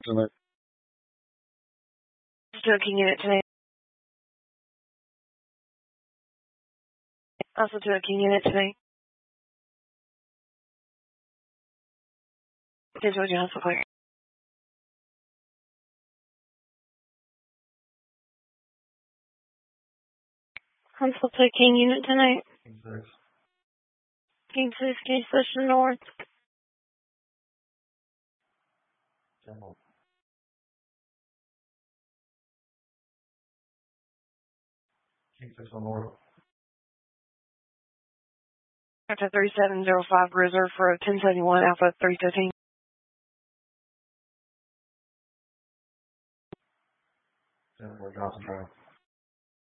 Tonight. To a King unit tonight. Also to a King unit tonight. This was your hospital clear. Constable to a King unit tonight. King 6, King Station North. King 6 on North. After 3705 reserve for 1071 Alpha 313. Johnson Drive.